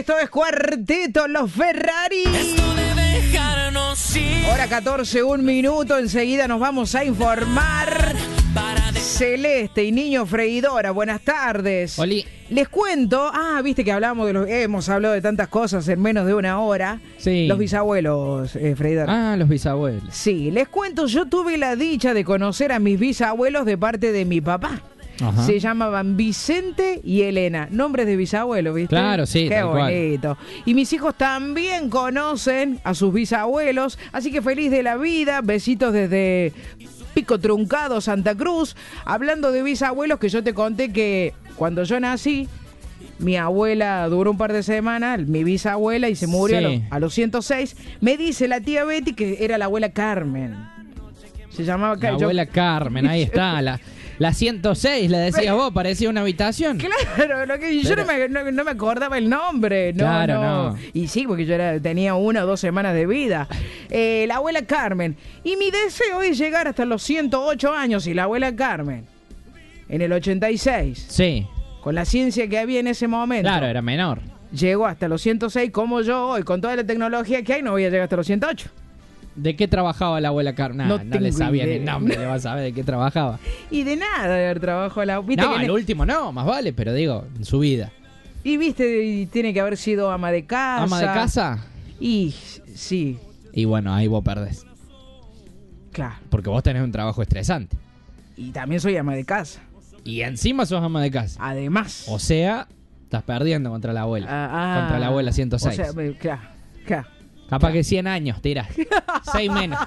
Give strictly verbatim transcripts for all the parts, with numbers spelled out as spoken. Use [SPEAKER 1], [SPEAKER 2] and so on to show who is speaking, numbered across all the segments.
[SPEAKER 1] Esto es Cuarteto Los Ferrari. Hora catorce, un minuto. Enseguida nos vamos a informar. Celeste y Niño Freidora, buenas tardes.
[SPEAKER 2] Oli.
[SPEAKER 1] Les cuento, ah, viste que hablamos de los, hemos hablado de tantas cosas en menos de una hora.
[SPEAKER 2] Sí.
[SPEAKER 1] Los bisabuelos, eh, Freidora.
[SPEAKER 2] Ah, los bisabuelos.
[SPEAKER 1] Sí, les cuento, yo tuve la dicha de conocer a mis bisabuelos de parte de mi papá.
[SPEAKER 2] Ajá.
[SPEAKER 1] Se llamaban Vicente y Elena, nombres de bisabuelos, ¿viste?
[SPEAKER 2] Claro, sí,
[SPEAKER 1] Qué
[SPEAKER 2] tal cual.
[SPEAKER 1] bonito. Y mis hijos también conocen a sus bisabuelos, así que feliz de la vida, besitos desde Pico Truncado, Santa Cruz. Hablando de bisabuelos, que yo te conté que cuando yo nací, mi abuela duró un par de semanas, mi bisabuela, y se murió
[SPEAKER 2] Sí.
[SPEAKER 1] a, los, a los ciento seis. Me dice la tía Betty que era la abuela Carmen. Se llamaba
[SPEAKER 2] La
[SPEAKER 1] Carmen.
[SPEAKER 2] abuela Carmen, ahí está. La, la ciento seis, le decías vos, parecía una habitación.
[SPEAKER 1] Claro, lo que, yo
[SPEAKER 2] Pero-
[SPEAKER 1] no me, no, no me acordaba el nombre. No,
[SPEAKER 2] Claro,
[SPEAKER 1] no.
[SPEAKER 2] no.
[SPEAKER 1] Y sí, porque yo era, tenía una o dos semanas de vida. Eh, la abuela Carmen. Y mi deseo es llegar hasta los ciento ocho años. Y la abuela Carmen, en el ochenta y seis,
[SPEAKER 2] Sí,
[SPEAKER 1] con la ciencia que había en ese momento,
[SPEAKER 2] claro, era menor.
[SPEAKER 1] llegó hasta los ciento seis, como yo hoy, con toda la tecnología que hay, no voy a llegar hasta los ciento ocho.
[SPEAKER 2] ¿De qué trabajaba la abuela Carmen? Nah,
[SPEAKER 1] No
[SPEAKER 2] no,
[SPEAKER 1] tengo
[SPEAKER 2] le sabía ni
[SPEAKER 1] idea.
[SPEAKER 2] el nombre, le vas a saber de qué trabajaba.
[SPEAKER 1] Y de nada de haber trabajado la... ¿viste
[SPEAKER 2] No,
[SPEAKER 1] que
[SPEAKER 2] al
[SPEAKER 1] ne-
[SPEAKER 2] último no, más vale, pero digo, en su vida.
[SPEAKER 1] Y viste, y tiene que haber sido ama de casa.
[SPEAKER 2] ¿Ama de casa?
[SPEAKER 1] Y sí,
[SPEAKER 2] Y bueno, ahí vos perdés.
[SPEAKER 1] claro.
[SPEAKER 2] Porque vos tenés un trabajo estresante.
[SPEAKER 1] Y también soy ama de casa.
[SPEAKER 2] Y encima sos ama de casa.
[SPEAKER 1] Además.
[SPEAKER 2] O sea, estás perdiendo contra la abuela.
[SPEAKER 1] Ah, ah.
[SPEAKER 2] Contra la abuela ciento seis.
[SPEAKER 1] O sea, me- claro, claro.
[SPEAKER 2] Capaz que cien años tirás. seis menos.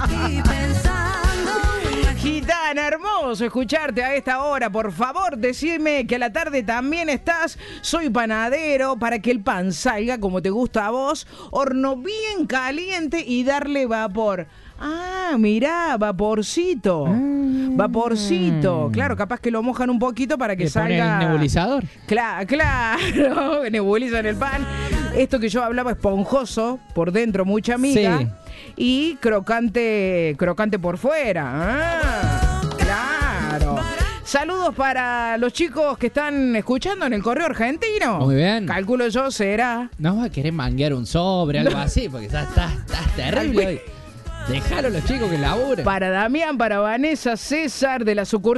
[SPEAKER 1] Gitana, hermoso escucharte a esta hora. Por favor, decime que a la tarde también estás. Soy panadero para que el pan salga como te gusta a vos. Horno bien caliente y darle vapor. Ah, mirá, vaporcito. Vaporcito. Claro, capaz que lo mojan un poquito para que
[SPEAKER 2] ¿Le ponen
[SPEAKER 1] salga.
[SPEAKER 2] el nebulizador?
[SPEAKER 1] Claro, claro, nebulizan el pan. Esto que yo hablaba esponjoso, por dentro mucha miga,
[SPEAKER 2] Sí.
[SPEAKER 1] y crocante, crocante por fuera. Ah, claro. Saludos para los chicos que están escuchando en el correo argentino.
[SPEAKER 2] Muy bien.
[SPEAKER 1] Calculo yo será.
[SPEAKER 2] No vas a querer manguear un sobre, algo así, porque ya estás, estás terrible hoy. Dejalo a los chicos que laburen.
[SPEAKER 1] Para Damián, para Vanessa, César de la sucursal